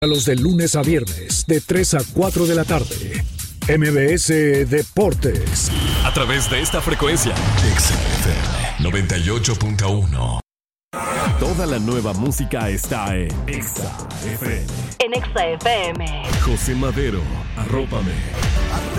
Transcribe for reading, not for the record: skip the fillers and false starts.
A los de lunes a viernes, de 3 a 4 de la tarde. MBS Deportes. A través de esta frecuencia. XFM 98.1. Toda la nueva música está en Exa FM. En Exa FM. José Madero, Arrópame.